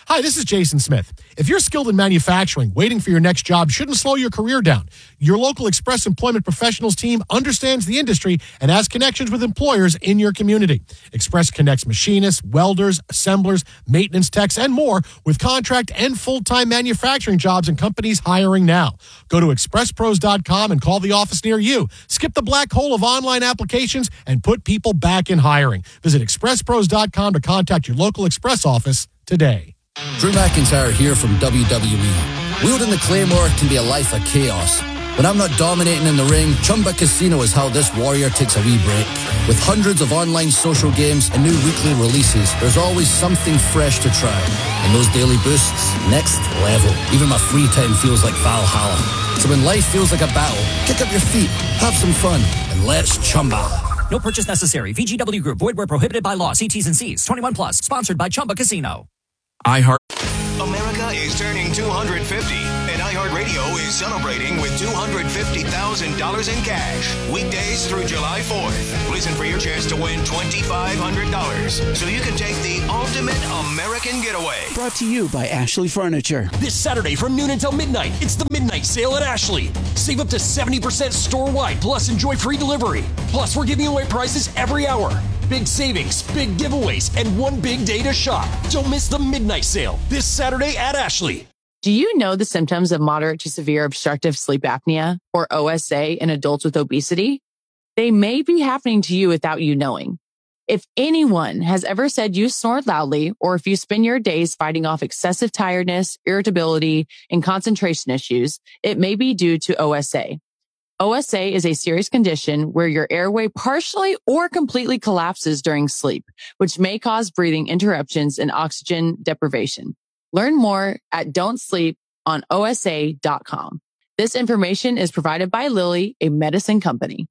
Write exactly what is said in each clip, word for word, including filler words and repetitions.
Hi, this is Jason Smith. If you're skilled in manufacturing, waiting for your next job shouldn't slow your career down. Your local Express Employment Professionals team understands the industry and has connections with employers in your community. Express connects machinists, welders, assemblers, maintenance techs, and more with contract and full-time manufacturing jobs and companies hiring now. Go to express pros dot com and call the office near you. Skip the black hole of online applications and put people back in hiring. Visit express pros dot com to contact your local Express office today. Drew McIntyre here from W W E. Wielding the Claymore can be a life of chaos. When I'm not dominating in the ring, Chumba Casino is how this warrior takes a wee break. With hundreds of online social games and new weekly releases, there's always something fresh to try. And those daily boosts, next level. Even my free time feels like Valhalla. So when life feels like a battle, kick up your feet, have some fun, and let's Chumba. No purchase necessary. V G W Group. Void where prohibited by law. See T's and C's. twenty-one plus. Sponsored by Chumba Casino. iHeart. America is turning two hundred fifty, and iHeartRadio is celebrating with two hundred fifty thousand dollars in cash. Weekdays through July fourth. Listen for your chance to win two thousand five hundred dollars so you can take the ultimate American getaway. Brought to you by Ashley Furniture. This Saturday from noon until midnight, it's the Midnight Sale at Ashley. Save up to seventy percent store-wide, plus enjoy free delivery. Plus, we're giving away prizes every hour. Big savings, big giveaways, and one big day to shop. Don't miss the Midnight Sale this Saturday at Ashley. Do you know the symptoms of moderate to severe obstructive sleep apnea, or O S A, in adults with obesity? They may be happening to you without you knowing. If anyone has ever said you snore loudly, or if you spend your days fighting off excessive tiredness, irritability, and concentration issues, it may be due to O S A. O S A is a serious condition where your airway partially or completely collapses during sleep, which may cause breathing interruptions and oxygen deprivation. Learn more at don't sleep on O S A dot com. This information is provided by Lilly, a medicine company.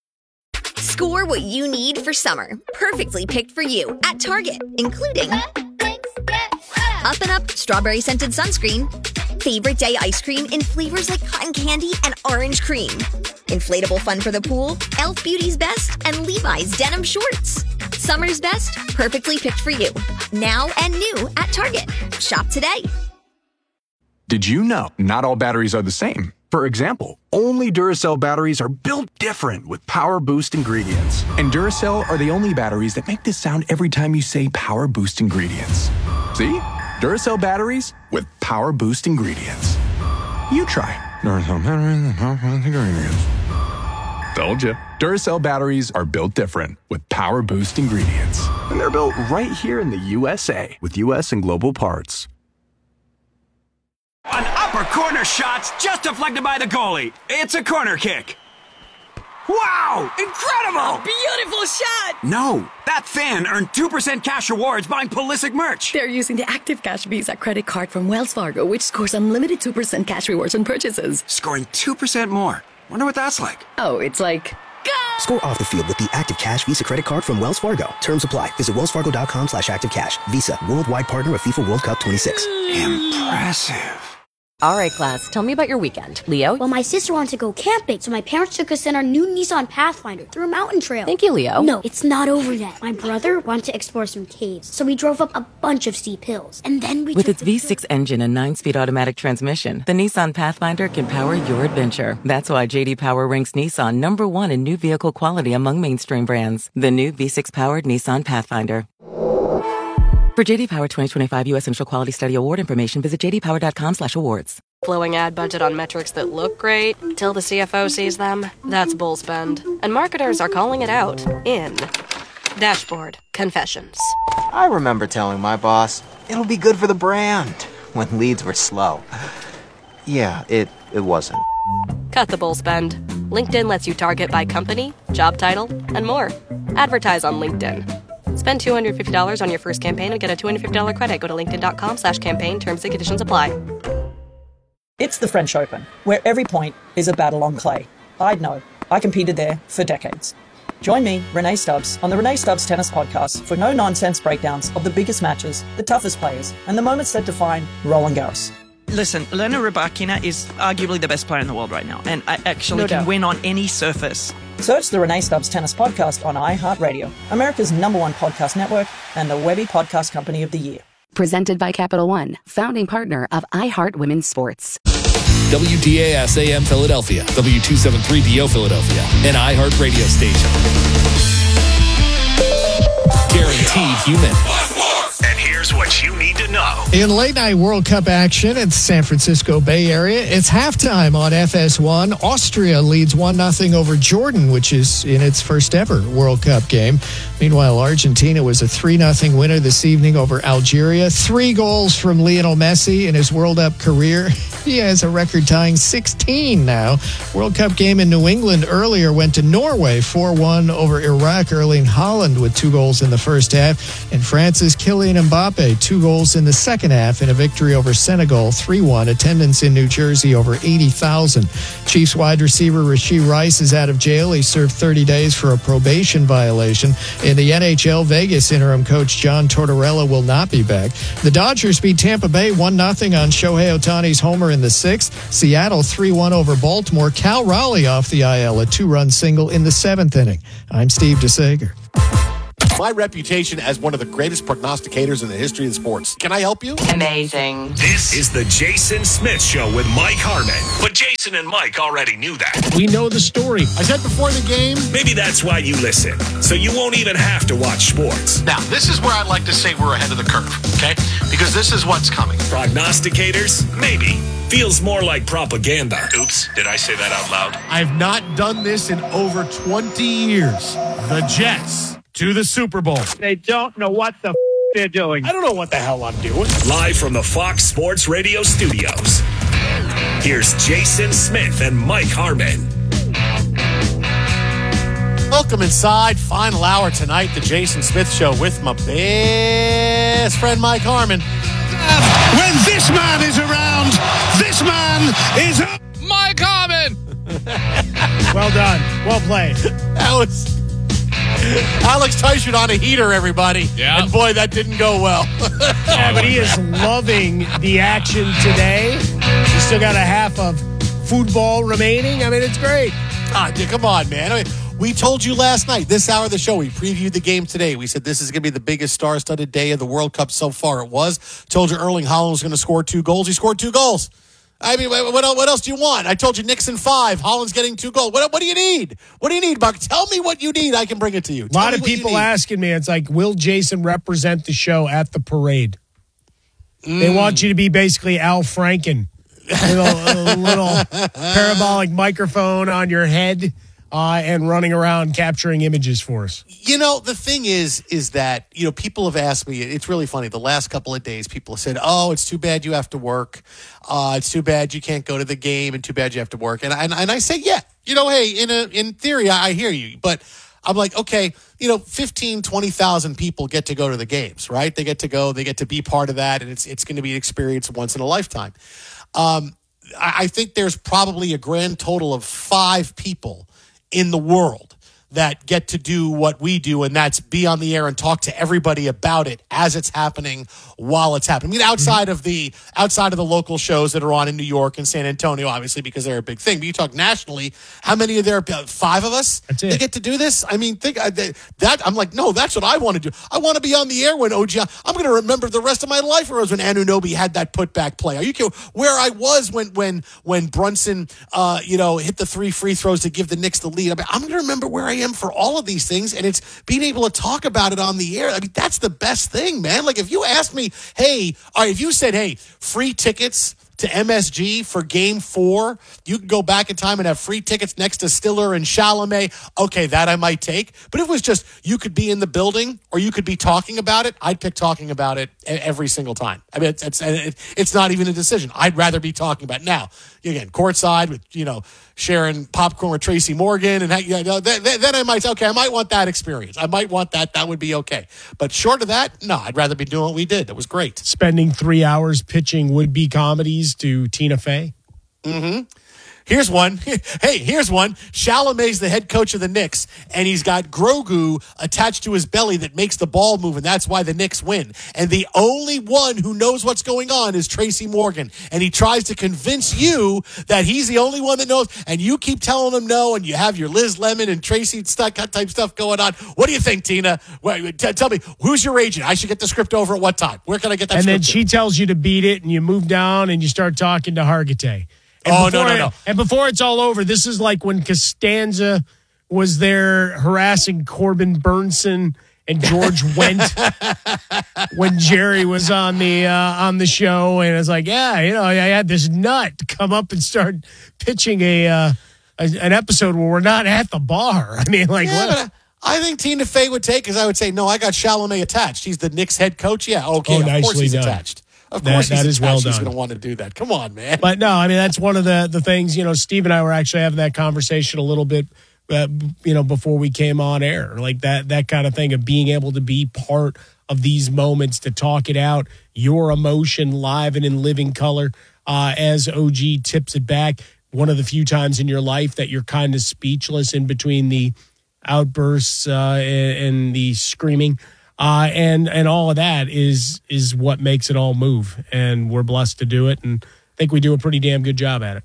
Score what you need for summer, perfectly picked for you at Target, including Up and Up strawberry scented sunscreen, favorite day ice cream in flavors like cotton candy and orange cream, inflatable fun for the pool, Elf Beauty's Best, and Levi's denim shorts. Summer's best, perfectly picked for you. Now and new at Target. Shop today. Did you know not all batteries are the same? For example, only Duracell batteries are built different with Power Boost ingredients. And Duracell are the only batteries that make this sound every time you say Power Boost ingredients. See? Duracell batteries with Power Boost ingredients. You try. Duracell batteries with Power Boost ingredients. Told you. Duracell batteries are built different with Power Boost ingredients. And they're built right here in the U S A with U S and global parts. An upper corner shot's just deflected by the goalie. It's a corner kick. Wow! Incredible! Beautiful shot! No, that fan earned two percent cash rewards buying Pulisic merch. They're using the Active Cash Visa credit card from Wells Fargo, which scores unlimited two percent cash rewards on purchases. Scoring two percent more. Wonder what that's like. Oh, it's like... Go! Score off the field with the Active Cash Visa credit card from Wells Fargo. Terms apply. Visit wellsfargo.com slash activecash. Visa, worldwide partner of FIFA World Cup twenty-six. Impressive. All right, class, tell me about your weekend. Leo? Well, my sister wanted to go camping, so my parents took us in our new Nissan Pathfinder through a mountain trail. Thank you, Leo. No, it's not over yet. My brother wanted to explore some caves, so we drove up a bunch of steep hills, and then we With its V six engine and nine-speed automatic transmission, the Nissan Pathfinder can power your adventure. That's why J D Power ranks Nissan number one in new vehicle quality among mainstream brands. The new V six-powered Nissan Pathfinder. For J D Power twenty twenty-five U S Initial Quality Study Award information, visit j d power dot com slash awards. Flowing ad budget on metrics that look great till the C F O sees them. That's bull spend. And marketers are calling it out in Dashboard Confessions. I remember telling my boss, it'll be good for the brand, when leads were slow. Yeah, it, it wasn't. Cut the bull spend. LinkedIn lets you target by company, job title, and more. Advertise on LinkedIn. Spend two hundred fifty dollars on your first campaign and get a two hundred fifty dollars credit. Go to linkedin.com slash campaign. Terms and conditions apply. It's the French Open, where every point is a battle on clay. I'd know. I competed there for decades. Join me, Renee Stubbs, on the Renee Stubbs Tennis Podcast for no-nonsense breakdowns of the biggest matches, the toughest players, and the moments that define Roland Garros. Listen, Elena Rybakina is arguably the best player in the world right now, and I actually No can doubt. win on any surface. Search the Renee Stubbs Tennis Podcast on iHeartRadio, America's number one podcast network and the Webby Podcast Company of the Year. Presented by Capital One, founding partner of iHeart Women's Sports. W D A S A M Philadelphia, W two seventy-three D O Philadelphia, an iHeart radio station. Guaranteed human. And here's what you need to know. In late night World Cup action in San Francisco Bay Area, it's halftime on F S one. Austria leads one nothing over Jordan, which is in its first ever World Cup game. Meanwhile, Argentina was a three nothing winner this evening over Algeria. Three goals from Lionel Messi in his World Cup career. He has a record-tying sixteen now. World Cup game in New England earlier went to Norway, four one over Iraq. Erling Haaland with two goals in the first half. And France's Kylian Mbappe, two goals in the second half in a victory over Senegal, three one. Attendance in New Jersey over eighty thousand. Chiefs wide receiver Rashee Rice is out of jail. He served thirty days for a probation violation. In the N H L, Vegas interim coach John Tortorella will not be back. The Dodgers beat Tampa Bay one nothing on Shohei Ohtani's homer in the sixth. Seattle three one over Baltimore. Cal Raleigh off the I L, a two-run single in the seventh inning. I'm Steve DeSager. My reputation as one of the greatest prognosticators in the history of sports. Can I help you? Amazing. This is the Jason Smith Show with Mike Harmon. But Jason and Mike already knew that. We know the story. I said before the game. Maybe that's why you listen. So you won't even have to watch sports. Now, this is where I'd like to say we're ahead of the curve, okay? Because this is what's coming. Prognosticators? Maybe. Feels more like propaganda. Oops, did I say that out loud? I've not done this in over twenty years. The Jets to the Super Bowl. They don't know what the f- they're doing. I don't know what the hell I'm doing. Live from the Fox Sports Radio studios, here's Jason Smith and Mike Harmon. Welcome inside. Final hour tonight, the Jason Smith Show with my best friend Mike Harmon. When this man is around, this man is Mike Harmon. Well done. Well played. That was Alex Tyson on a heater, everybody. Yeah. And boy, that didn't go well. Yeah, but he is loving the action today. He's still got a half of football remaining. I mean, it's great. Ah, dude, come on, man. I mean, we told you last night, this hour of the show, we previewed the game today. We said this is going to be the biggest star-studded day of the World Cup so far. It was. Told you Erling Haaland was going to score two goals. He scored two goals. I mean, what, what else do you want? I told you Nixon five. Haaland's getting two goals. What, what do you need? What do you need, Buck? Tell me what you need. I can bring it to you. A lot of people asking me, it's like, will Jason represent the show at the parade? Mm. They want you to be basically Al Franken. With a, a little parabolic microphone on your head. Uh, and running around capturing images for us. You know, the thing is, is that, you know, people have asked me, it's really funny, the last couple of days, people have said, oh, it's too bad you have to work. Uh, it's too bad you can't go to the game and too bad you have to work. And, and, and I say, yeah, you know, hey, in a, in theory, I, I hear you. But I'm like, okay, you know, fifteen, twenty thousand people get to go to the games, right? They get to go, they get to be part of that, and it's it's going to be an experience once in a lifetime. Um, I, I think there's probably a grand total of five people in the world that get to do what we do, and that's be on the air and talk to everybody about it as it's happening while it's happening. I mean, outside mm-hmm. of the outside of the local shows that are on in New York and San Antonio, obviously, because they're a big thing. But you talk nationally, how many are there? Five of us? That's it. They get to do this? I mean, think that I'm like, no, that's what I want to do. I want to be on the air when O G, I'm going to remember the rest of my life where it was when Anunoby had that putback play. Are you kidding? Where I was when when when Brunson, uh, you know, hit the three free throws to give the Knicks the lead. I mean, I'm going to remember where I am for all of these things, and it's being able to talk about it on the air. I mean, that's the best thing, man. Like, if you asked me, hey, all right, if you said, hey, free tickets to M S G for game four, you can go back in time and have free tickets next to Stiller and Chalamet. Okay, that I might take. But if it was just you could be in the building or you could be talking about it, I'd pick talking about it every single time. I mean, it's it's, it's not even a decision. I'd rather be talking about it. Now, again, courtside with, you know, sharing popcorn with Tracy Morgan, and you know, then, then I might say, okay, I might want that experience. I might want that. That would be okay. But short of that, no, I'd rather be doing what we did. That was great. Spending three hours pitching would-be comedies to Tina Fey. Mm-hmm. Here's one. Hey, here's one. Chalamet's the head coach of the Knicks, and he's got Grogu attached to his belly that makes the ball move, and that's why the Knicks win. And the only one who knows what's going on is Tracy Morgan, and he tries to convince you that he's the only one that knows, and you keep telling him no, and you have your Liz Lemon and Tracy stuff type stuff going on. What do you think, Tina? Well, t- tell me, who's your agent? I should get the script over at what time? Where can I get that and script? And then she to? tells you to beat it, and you move down, and you start talking to Hargitay. And oh, before, no, no, no. And before it's all over, this is like when Costanza was there harassing Corbin Burnson and George Wendt when Jerry was on the uh, on the show. And it's like, yeah, you know, I had this nut come up and start pitching a, uh, a an episode where we're not at the bar. I mean, like, yeah, what? But I think Tina Fey would take, because I would say, no, I got Chalamet attached. He's the Knicks head coach. Yeah, okay, oh, of nicely course he's done. attached. Of That- course, that he's is well attached. He's done. going to want to do that. Come on, man. But no, I mean, that's one of the, the things, you know, Steve and I were actually having that conversation a little bit, uh, you know, before we came on air, like that, that kind of thing of being able to be part of these moments, to talk it out, your emotion live and in living color, uh, as O G tips it back. One of the few times in your life that you're kind of speechless in between the outbursts uh, and, and the screaming. Uh, and and all of that is is what makes it all move, and we're blessed to do it, and I think we do a pretty damn good job at it.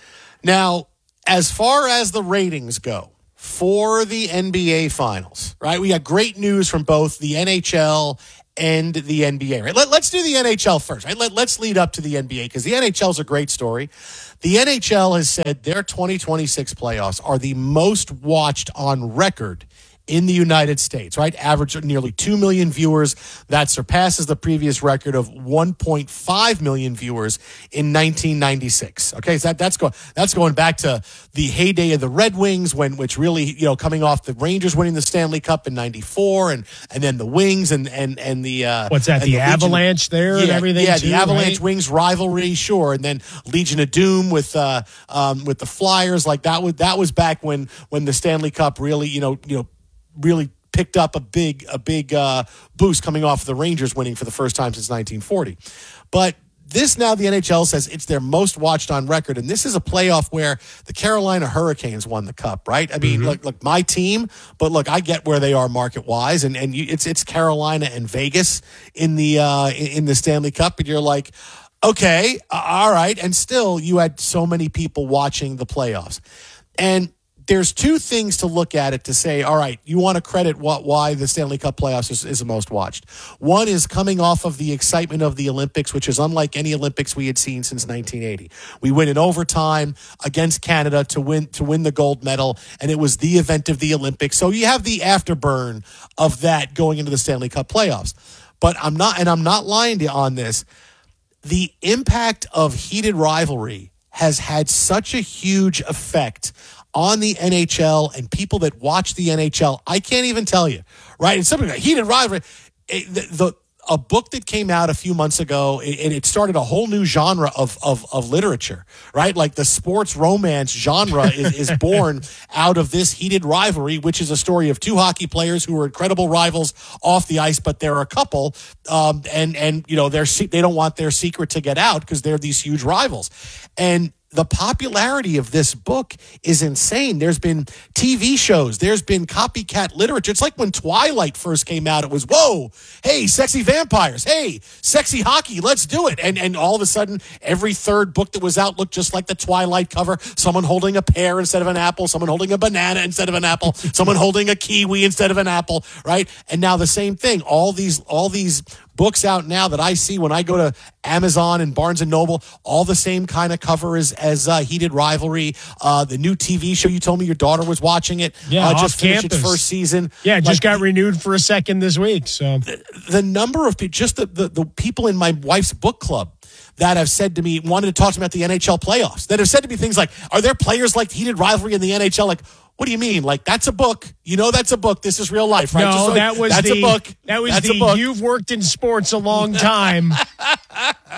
Now, as far as the ratings go for the N B A Finals, right? We got great news from both the N H L and the N B A. Right? Let, let's do the N H L first. Right? Let, let's lead up to the N B A, because the N H L is a great story. The N H L has said their twenty twenty-six playoffs are the most watched on record in the United States, right? Average of nearly two million viewers. That surpasses the previous record of one point five million viewers in nineteen ninety-six. Okay, so that, that's going that's going back to the heyday of the Red Wings, when which really, you know, coming off the Rangers winning the Stanley Cup in ninety-four, and and then the Wings and and and the uh, What's that? and The, the Legion- Avalanche there yeah, and everything. Yeah, too, the Avalanche right? Wings rivalry, sure, and then Legion of Doom with uh um with the Flyers. Like that was that was back when when the Stanley Cup really, you know, you know. really picked up a big a big uh, boost coming off the Rangers winning for the first time since nineteen forty. But this now, the N H L says it's their most watched on record, and this is a playoff where the Carolina Hurricanes won the cup, right? I mean, mm-hmm. look, look, my team, but look, I get where they are market wise, and and you, it's it's Carolina and Vegas in the uh, in the Stanley Cup, and you're like, okay, uh, all right, and still you had so many people watching the playoffs, and there's two things to look at it to say, all right, you want to credit what why the Stanley Cup playoffs is, is the most watched. One is coming off of the excitement of the Olympics, which is unlike any Olympics we had seen since nineteen eighty. We win in overtime against Canada to win to win the gold medal, and it was the event of the Olympics. So you have the afterburn of that going into the Stanley Cup playoffs. But I'm not, and I'm not lying to you on this, the impact of heated rivalry has had such a huge effect on the N H L and people that watch the N H L. I can't even tell you, right? And something like heated rivalry, it, the, the a book that came out a few months ago, and it started a whole new genre of of, of literature, right? Like the sports romance genre is, is born out of this heated rivalry, which is a story of two hockey players who are incredible rivals off the ice, but they're a couple, um, and and you know they're they don't want their secret to get out because they're these huge rivals, and the popularity of this book is insane. There's been T V shows. There's been copycat literature. It's like when Twilight first came out. It was, whoa, hey, sexy vampires. Hey, sexy hockey. Let's do it. And and all of a sudden, every third book that was out looked just like the Twilight cover. Someone holding a pear instead of an apple. Someone holding a banana instead of an apple. Someone holding a kiwi instead of an apple, right? And now the same thing. All these, all these books out now that I see when I go to Amazon and Barnes and Noble, all the same kind of cover as, as uh, Heated Rivalry. Uh, the new T V show, you told me your daughter was watching it. Yeah, uh, off just finished campus. its first season. Yeah, it just like, got renewed for a second this week. So the, the number of people, just the, the, the people in my wife's book club that have said to me, wanted to talk to me about the N H L playoffs, that have said to me things like, are there players like Heated Rivalry in the N H L? Like, what do you mean? Like, that's a book. You know that's a book. This is real life, right? No, Just so that was that's the, a book. That was that's the a book. You've worked in sports a long time.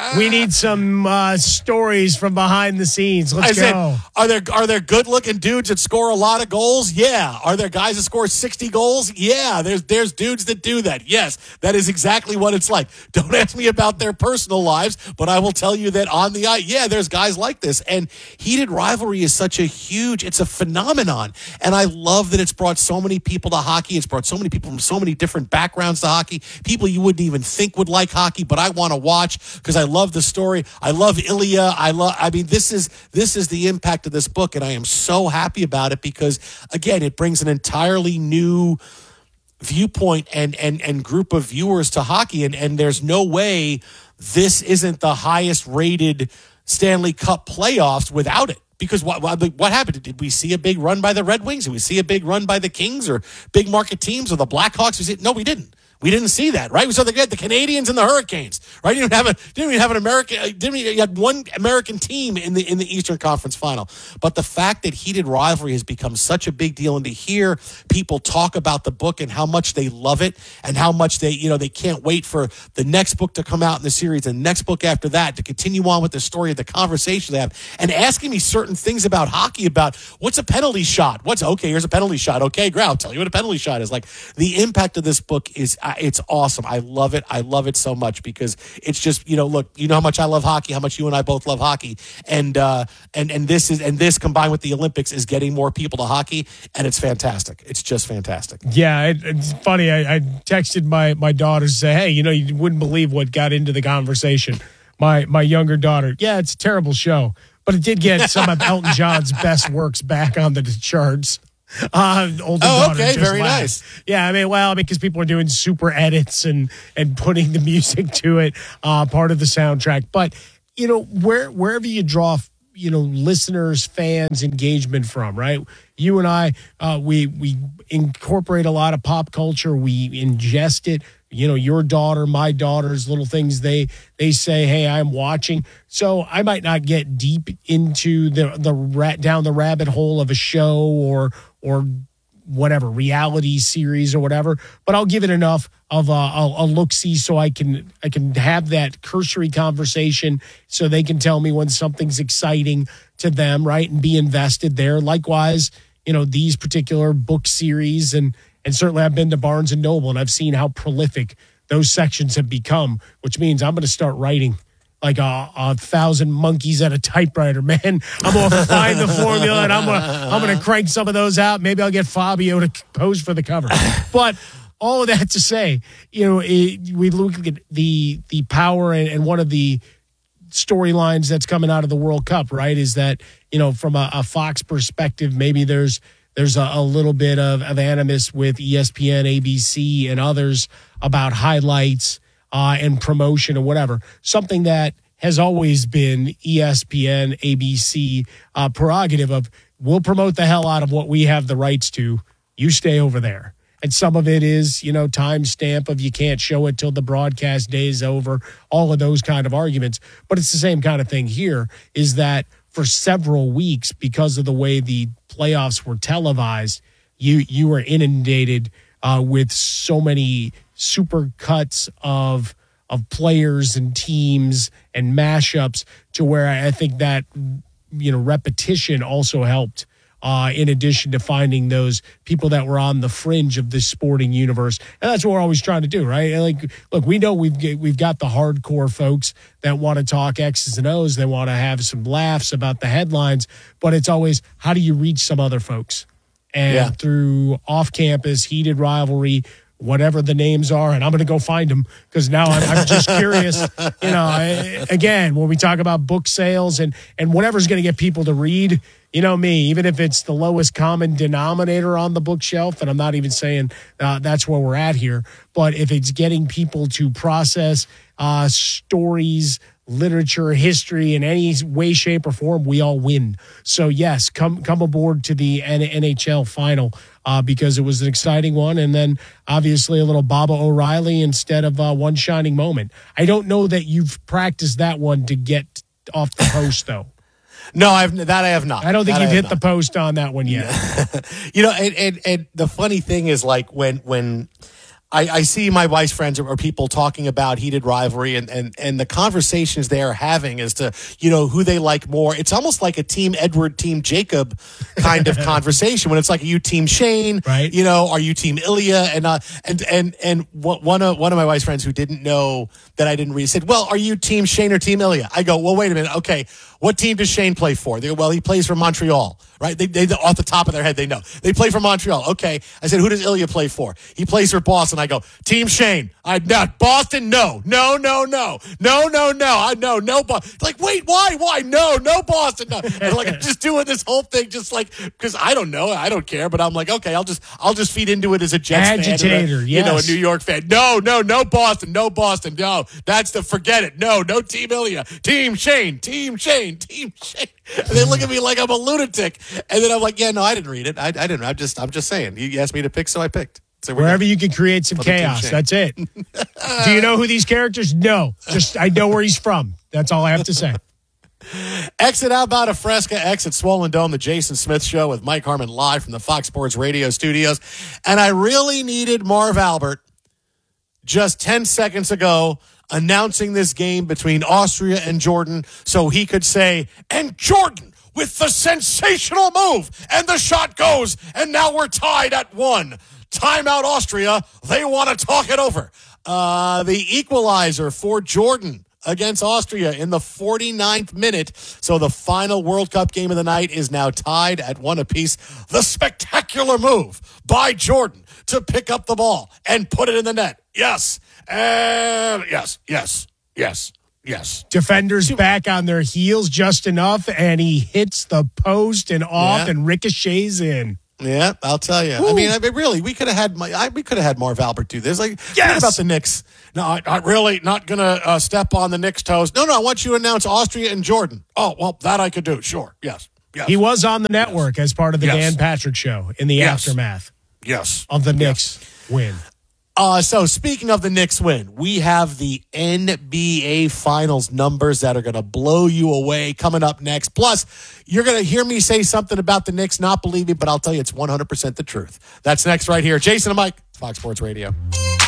we need some uh, stories from behind the scenes. Let's I go. Said, are there are there good looking dudes that score a lot of goals? Yeah. Are there guys that score sixty goals? Yeah. There's there's dudes that do that. Yes, that is exactly what it's like. Don't ask me about their personal lives, but I will tell you that on the ice, yeah, there's guys like this. And heated rivalry is such a huge, it's a phenomenon. And I love that it's brought so many people to hockey. It's brought so many people from so many different backgrounds to hockey. People you wouldn't even think would like hockey, but I want to watch because I love the story. I love Ilya. I love, I mean, this is, this is the impact of this book. And I am so happy about it because, again, it brings an entirely new viewpoint and, and, and group of viewers to hockey. And, and there's no way this isn't the highest rated Stanley Cup playoffs without it. Because what, what what happened? Did we see a big run by the Red Wings? Did we see a big run by the Kings or big market teams or the Blackhawks? We see, no, we didn't. We didn't see that, right? We saw the, the Canadians and the Hurricanes, right? You didn't have a didn't even have an American. Didn't even, you had one American team in the in the Eastern Conference Final. But the fact that heated rivalry has become such a big deal, and to hear people talk about the book and how much they love it, and how much they you know they can't wait for the next book to come out in the series, and the next book after that to continue on with the story of the conversation they have, and asking me certain things about hockey, about what's a penalty shot, what's okay, here's a penalty shot, okay, great, I'll tell you what a penalty shot is. Like the impact of this book is. It's awesome. I love it. I love it so much because it's just, you know, look, you know how much I love hockey, how much you and I both love hockey. And, uh, and, and this is, and this combined with the Olympics is getting more people to hockey. And it's fantastic. It's just fantastic. Yeah. It, it's funny. I, I texted my, my daughter to say, hey, you know, you wouldn't believe what got into the conversation. My, my younger daughter. Yeah, it's a terrible show, but it did get some of Elton John's best works back on the charts. Uh, older oh, daughter okay, just very laughed. nice. Yeah, I mean, well, because people are doing super edits and and putting the music to it, uh, part of the soundtrack. But you know, where wherever you draw, you know, listeners, fans, engagement from, right? You and I, uh, we we incorporate a lot of pop culture. We ingest it. You know, your daughter, my daughter's little things they they say, hey, I'm watching. So I might not get deep into the the rat down the rabbit hole of a show or or whatever reality series or whatever, but I'll give it enough of a, a, a look-see so I can I can have that cursory conversation so they can tell me when something's exciting to them, right, and be invested there. Likewise, you know, these particular book series and and certainly I've been to Barnes and Noble and I've seen how prolific those sections have become, which means I'm going to start writing like a, a thousand monkeys at a typewriter, man. I'm going to find the formula and I'm going to I'm going to crank some of those out. Maybe I'll get Fabio to pose for the cover. But all of that to say, you know, it, we look at the the power and, and one of the storylines that's coming out of the World Cup, right, is that, you know, from a, a Fox perspective, maybe there's there's a, a little bit of, of animus with E S P N, A B C, and others about highlights Uh, and promotion or whatever, something that has always been E S P N, A B C uh, prerogative of we'll promote the hell out of what we have the rights to. You stay over there. And some of it is, you know, timestamp of you can't show it till the broadcast day is over, all of those kind of arguments. But it's the same kind of thing here, is that for several weeks, because of the way the playoffs were televised, you, you were inundated uh, with so many super cuts of of players and teams and mashups to where I think that, you know, repetition also helped uh, in addition to finding those people that were on the fringe of this sporting universe. And that's what we're always trying to do, right? Like, look, we know we've we've got the hardcore folks that want to talk X's and O's. They want to have some laughs about the headlines, but it's always, how do you reach some other folks? And yeah. through off-campus, heated rivalry, whatever the names are, and I'm going to go find them because now I'm, I'm just curious. You know, I, again, when we talk about book sales and and whatever's going to get people to read, you know me, even if it's the lowest common denominator on the bookshelf, and I'm not even saying uh, that's where we're at here, but if it's getting people to process uh, stories, literature, history in any way, shape, or form, we all win. So yes, come come aboard to the N H L final uh, because it was an exciting one, and then obviously a little Baba O'Reilly instead of uh, one shining moment. I don't know that you've practiced that one to get off the post though. No, I've that I have not. I don't think that you've hit not. the post on that one yet. You know, and, and and the funny thing is, like when when I, I see my wife's friends or, or people talking about heated rivalry and, and, and the conversations they're having as to, you know, who they like more. It's almost like a Team Edward, Team Jacob kind of conversation when it's like, are you Team Shane? Right. You know, are you Team Ilya? And, uh, and, and, and one of, one of my wife's friends who didn't know that I didn't read said, well, are you Team Shane or Team Ilya? I go, well, wait a minute. Okay. What team does Shane play for? They go, well, he plays for Montreal, right? They, they, off the top of their head, they know. They play for Montreal. Okay. I said, who does Ilya play for? He plays for Boston. I go, Team Shane. I not Boston. No, no, no, no, no, no, no. I no, no. Bo-. Like, wait, why, why? No, no, Boston. No. And like, I'm just doing this whole thing, just like because I don't know, I don't care. But I'm like, okay, I'll just, I'll just feed into it as a Jets agitator, fan, a, yes. you know, a New York fan. No, no, no, Boston, no Boston. No, that's the forget it. No, no, Team Ilya, Team Shane, Team Shane, Team Shane. And they look at me like I'm a lunatic. And then I'm like, yeah, no, I didn't read it. I, I didn't. I'm just, I'm just saying. You asked me to pick, so I picked. So wherever you can create some chaos, that's it. Do you know who these characters? No. Just I know where he's from. That's all I have to say. Exit Outbound of Fresca, exit Swollen Dome, the Jason Smith Show with Mike Harmon live from the Fox Sports Radio studios. And I really needed Marv Albert just ten seconds ago announcing this game between Austria and Jordan so he could say, and Jordan with the sensational move, and the shot goes, and now we're tied at one. Timeout Austria. They want to talk it over. Uh, the equalizer for Jordan against Austria in the forty-ninth minute. So the final World Cup game of the night is now tied at one apiece. The spectacular move by Jordan to pick up the ball and put it in the net. Yes. And yes, yes, yes. Yes. Defenders back on their heels just enough, and he hits the post and off Yeah. and ricochets in. Yeah, I'll tell you. Ooh. I mean, I mean, really, we could have had my, I, we could have had Marv Albert do this. Like, Yes! forget about the Knicks. No, I, I really not gonna uh, step on the Knicks' toes. No, no, I want you to announce Austria and Jordan. Oh, well, that I could do. Sure. Yes. Yes. He was on the network Yes. as part of the Yes. Dan Patrick Show in the Yes. aftermath Yes. of the Yes. Knicks win. Uh, so speaking of the Knicks win, we have the N B A Finals numbers that are going to blow you away coming up next. Plus, you're going to hear me say something about the Knicks, not believe me, but I'll tell you it's one hundred percent the truth. That's next right here. Jason and Mike, Fox Sports Radio.